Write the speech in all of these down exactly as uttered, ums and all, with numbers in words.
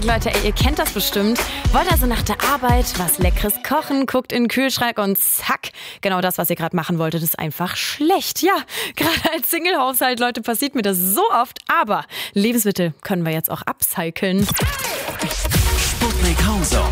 Leute, ey, ihr kennt das bestimmt. Wollt also nach der Arbeit was Leckeres kochen, guckt in den Kühlschrank und zack, genau das, was ihr gerade machen wolltet, ist einfach schlecht. Ja, gerade als Single-Haushalt, Leute, passiert mir das so oft. Aber Lebensmittel können wir jetzt auch upcyclen. Sputnik Homezone.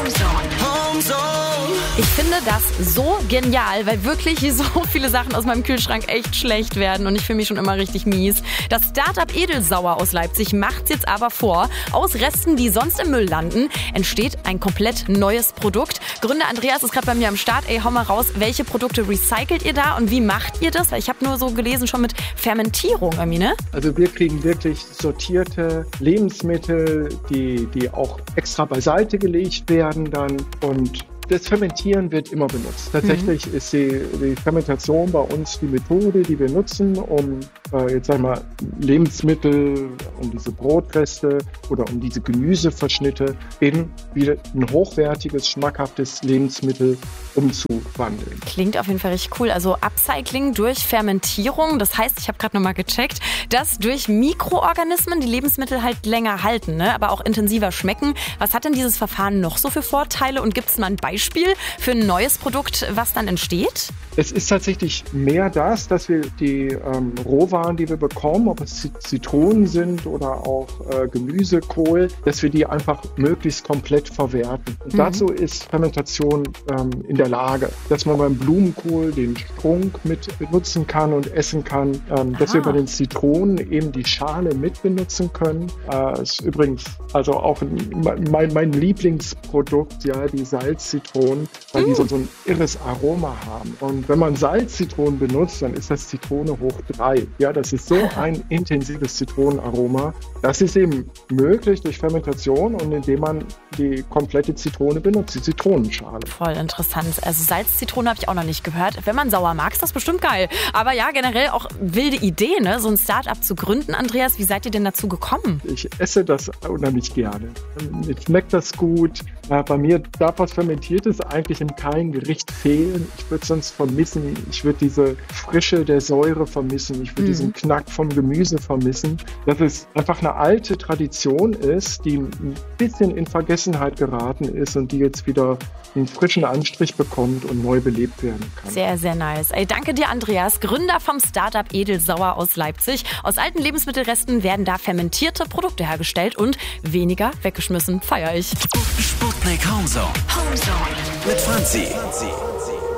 Ich finde das so genial, weil wirklich so viele Sachen aus meinem Kühlschrank echt schlecht werden und ich fühle mich schon immer richtig mies. Das Startup Edelsauer aus Leipzig macht's jetzt aber vor. Aus Resten, die sonst im Müll landen, entsteht ein komplett neues Produkt. Gründer Andreas ist gerade bei mir am Start. Ey, hau mal raus, welche Produkte recycelt ihr da und wie macht ihr das? Weil ich habe nur so gelesen, schon mit Fermentierung irgendwie, ne? Also wir kriegen wirklich sortierte Lebensmittel, die, die auch extra beiseite gelegt werden dann und das Fermentieren wird immer benutzt. Tatsächlich mhm. ist die, die Fermentation bei uns die Methode, die wir nutzen, um äh, jetzt sag ich mal Lebensmittel, um diese Brotreste oder um diese Gemüseverschnitte in wieder ein hochwertiges, schmackhaftes Lebensmittel umzuwandeln. Klingt auf jeden Fall richtig cool. Also Upcycling durch Fermentierung. Das heißt, ich habe gerade nochmal gecheckt, dass durch Mikroorganismen die Lebensmittel halt länger halten, ne? Aber auch intensiver schmecken. Was hat denn dieses Verfahren noch so für Vorteile und gibt es mal ein Beispiel für ein neues Produkt, was dann entsteht? Es ist tatsächlich mehr das, dass wir die ähm, Rohwaren, die wir bekommen, ob es Zitronen sind oder auch äh, Gemüse, Kohl, dass wir die einfach möglichst komplett verwerten. Und mhm. dazu ist Fermentation ähm, in der Lage, dass man beim Blumenkohl den Strunk mit benutzen kann und essen kann, ähm, dass wir bei den Zitronen eben die Schale mit benutzen können. Äh, ist übrigens also auch mein, mein Lieblingsprodukt, ja, die Salzzitronen. Weil mm. die so, so ein irres Aroma haben. Und wenn man Salzzitronen benutzt, dann ist das Zitrone hoch drei. Ja, das ist so ein intensives Zitronenaroma. Das ist eben möglich durch Fermentation und indem man die komplette Zitrone benutzt, die Zitronenschale. Voll interessant. Also Salzzitrone habe ich auch noch nicht gehört. Wenn man sauer mag, ist das bestimmt geil. Aber ja, generell auch wilde Idee, ne? So ein Start-up zu gründen. Andreas, wie seid ihr denn dazu gekommen? Ich esse das unheimlich gerne. Mir schmeckt das gut. Bei mir darf was Fermentiertes eigentlich in keinem Gericht fehlen. Ich würde es sonst vermissen. Ich würde diese Frische der Säure vermissen. Ich würde mhm. diesen Knack vom Gemüse vermissen. Dass es einfach eine alte Tradition ist, die ein bisschen in Vergessenheit geraten ist und die jetzt wieder einen frischen Anstrich bekommt und neu belebt werden kann. Sehr, sehr nice. Ey, danke dir, Andreas, Gründer vom Startup Edelsauer aus Leipzig. Aus alten Lebensmittelresten werden da fermentierte Produkte hergestellt und weniger weggeschmissen. Feier ich. Sputnik Homezone. Homezone. Mit Franzi.